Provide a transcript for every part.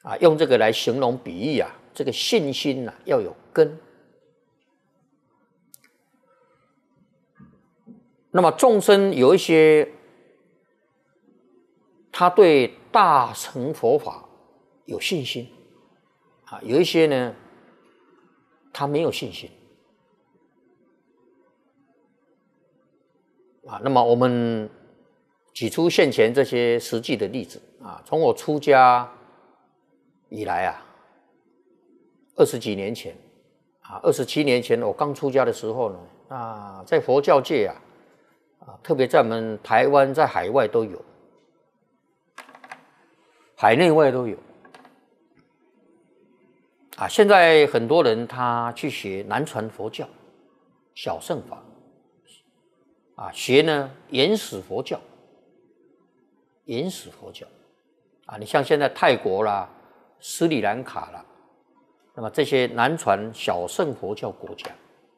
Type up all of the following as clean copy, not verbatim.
用这个来形容比喻这个信心要有根。那么众生有一些，他对大乘佛法有信心有一些呢，他没有信心那么我们举出现前这些实际的例子从我出家以来20几年前27年前我刚出家的时候呢在佛教界特别在我们台湾，在海外都有，海内外都有现在很多人他去学南传佛教、小乘法学呢原始佛教，原始佛教你像现在泰国啦、斯里兰卡啦，那么这些南传小乘佛教国家。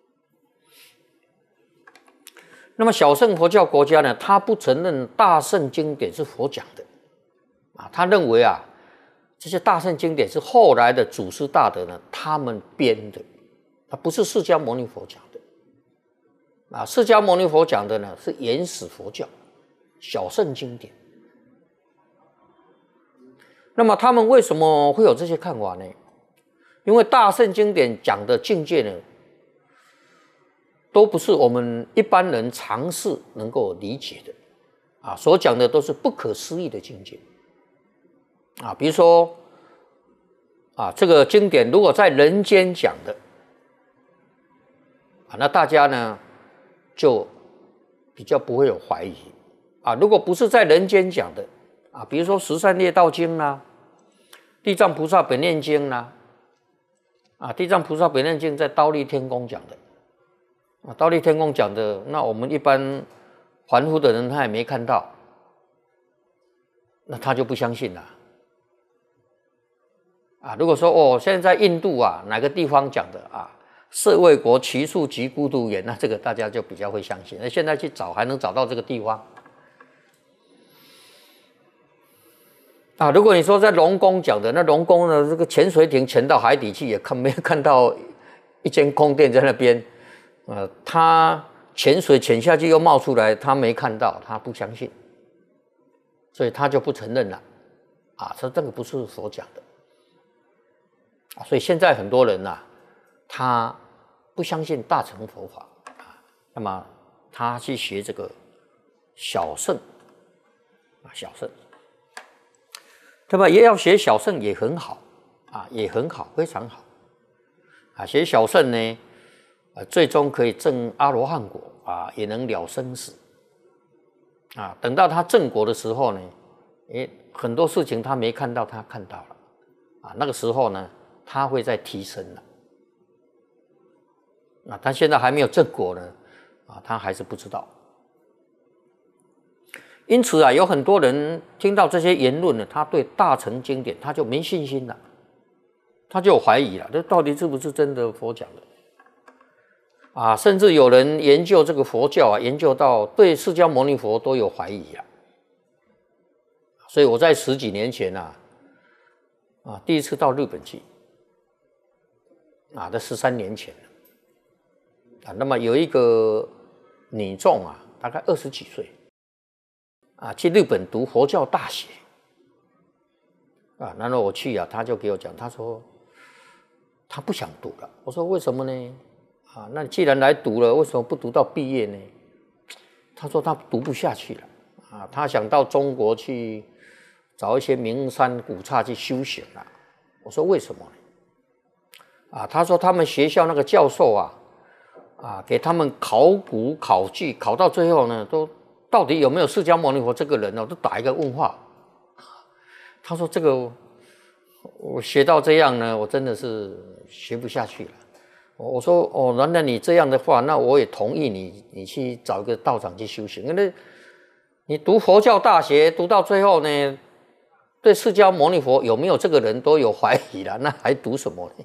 那么小乘佛教国家呢，他不承认大乘经典是佛讲的他认为这些大乘经典是后来的祖师大德呢他们编的不是释迦牟尼佛讲的释迦牟尼佛讲的呢是原始佛教小乘经典。那么他们为什么会有这些看法呢？因为大乘经典讲的境界呢都不是我们一般人常识能够理解的所讲的都是不可思议的境界比如说这个经典如果在人间讲的那大家呢就比较不会有怀疑如果不是在人间讲的比如说十善业道经啦、地藏菩萨本愿经啦地藏菩萨本愿经在忉利天宫讲的忉利天宫讲的，那我们一般凡夫的人他也没看到，那他就不相信了如果说现在在印度哪个地方讲的舍卫国祇树及孤独园，那这个大家就比较会相信。那现在去找还能找到这个地方如果你说在龙宫讲的，那龙宫呢这个潜水艇潜到海底去也没有看到一间宫殿在那边他潜水潜下去又冒出来，他没看到，他不相信，所以他就不承认了说这个不是佛讲的所以现在很多人他不相信大乘佛法那么他去学这个小乘小乘，那么也要学小乘也很好也很好，非常好学小乘呢最终可以证阿罗汉果也能了生死等到他证果的时候呢很多事情他没看到，他看到了那个时候呢他会再提升了他现在还没有证果呢他还是不知道。因此有很多人听到这些言论呢，他对大乘经典他就没信心了，他就有怀疑了，这到底是不是真的佛讲的甚至有人研究这个佛教研究到对释迦牟尼佛都有怀疑所以我在10几年前第一次到日本去这13年前那么有一个女众大概20几岁去日本读佛教大学然后我去他就给我讲，他说他不想读了。我说为什么呢？那你既然来读了，为什么不读到毕业呢？他说他读不下去了他想到中国去找一些名山古刹去修行了。我说为什么呢？他说他们学校那个教授给他们考古考据，考到最后呢，都到底有没有释迦牟尼佛这个人都打一个问号。他说这个我学到这样呢，我真的是学不下去了。我说原来你这样的话，那我也同意你去找一个道场去修行，因为你读佛教大学读到最后呢，对释迦牟尼佛有没有这个人都有怀疑了，那还读什么呢？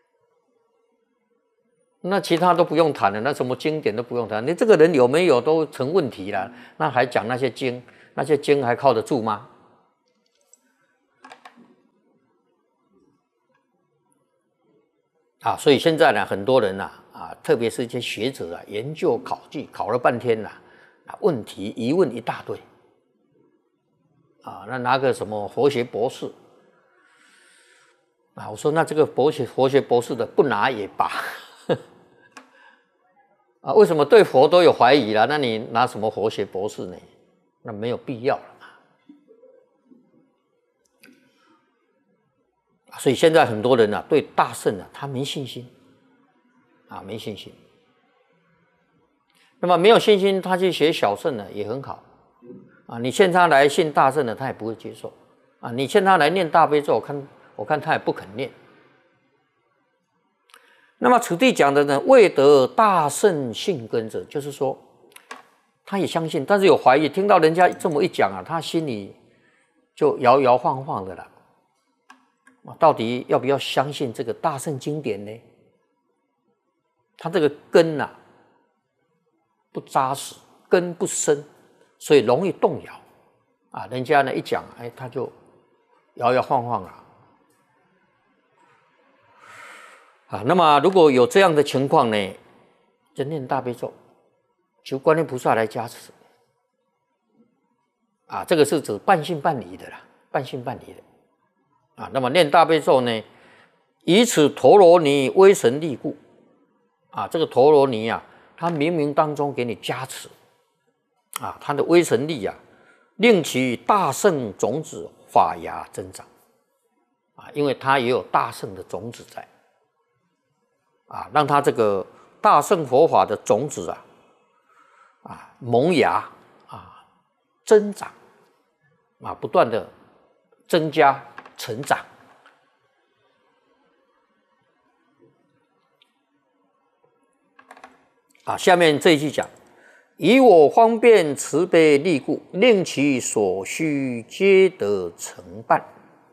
那其他都不用谈了，那什么经典都不用谈，你这个人有没有都成问题了，那还讲那些经，那些经还靠得住吗？ 啊，所以现在呢，很多人呐特别是一些学者研究考据，考了半天问题疑问一大堆那拿个什么佛学博士我说那这个佛学博士的不拿也罢为什么对佛都有怀疑了？那你拿什么佛学博士呢？那没有必要了所以现在很多人对大乘他没信心没信心。那么没有信心，他去学小乘也很好你劝他来信大乘他也不会接受你劝他来念大悲咒，我看他也不肯念。那么此地讲的呢，未得大乘信根者，就是说他也相信，但是有怀疑，听到人家这么一讲他心里就摇摇晃晃的了到底要不要相信这个大乘经典呢？他这个根不扎实，根不深，所以容易动摇人家呢一讲他就摇摇晃晃那么如果有这样的情况呢，就念大悲咒，求观音菩萨来加持这个是指半信半疑的啦，半信半疑的那么念大悲咒呢，以此陀罗尼威神力故这个陀罗尼它冥冥当中给你加持它的威神力令其大乘种子发芽增长因为它也有大乘的种子在让它这个大乘佛法的种子萌芽增长不断的增加成长下面这一句讲，以我方便慈悲力故，令其所需皆得成办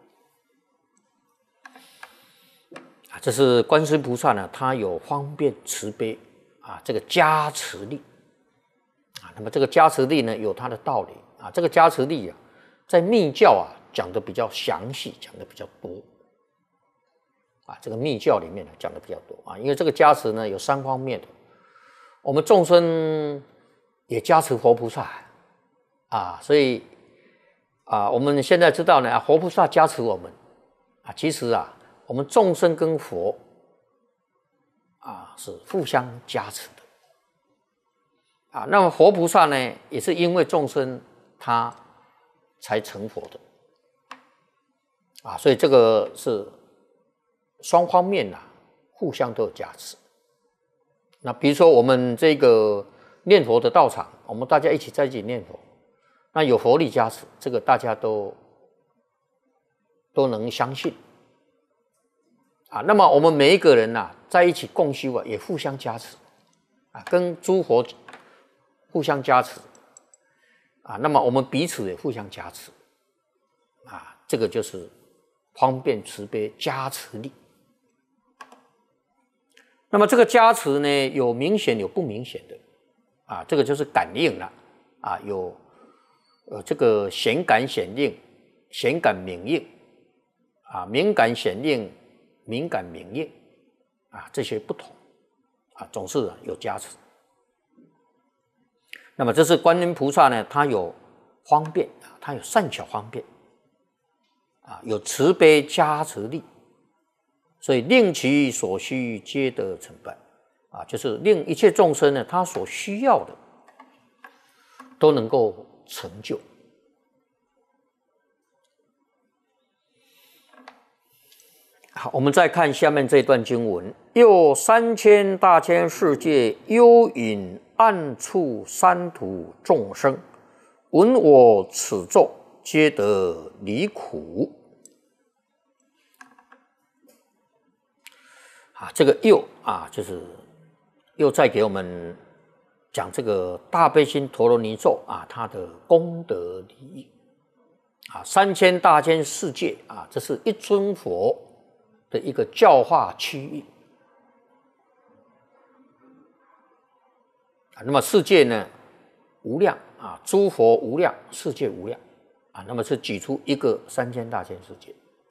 这是观世音菩萨呢，他有方便慈悲这个加持力那么这个加持力呢，有它的道理这个加持力在密教讲的比较详细，讲的比较多这个密教里面讲的比较多因为这个加持呢有3方面的，我们众生也加持佛菩萨所以我们现在知道呢，佛菩萨加持我们其实我们众生跟佛是互相加持的那么佛菩萨呢，也是因为众生他才成佛的所以这个是双方面互相都有加持。那比如说我们这个念佛的道场，我们大家一起在一起念佛，那有佛力加持，这个大家都能相信那么我们每一个人在一起共修也互相加持跟诸佛互相加持那么我们彼此也互相加持这个就是方便慈悲加持力。那么这个加持呢，有明显有不明显的这个就是感应了有这个显感显应、显感明应敏感显应、敏感明应这些不同总是有加持。那么这是观音菩萨呢，他有方便他有善巧方便有慈悲加持力，所以令其所需皆得成办就是令一切众生呢，他所需要的都能够成就。好，我们再看下面这段经文：又3000大千世界幽隐暗处三途众生，闻我此咒，皆得离苦。这个又就是又再给我们讲这个大悲心陀罗尼咒它的功德利益3000大千世界这是一尊佛的一个教化区域那么世界呢无量诸佛无量，世界无量那么是举出一个3000大千世界